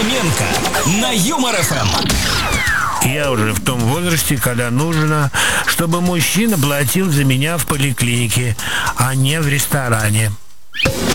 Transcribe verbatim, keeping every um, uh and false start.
Фоменко на Юмор эф эм. Я уже в том возрасте, когда нужно, чтобы мужчина платил за меня в поликлинике, а не в ресторане.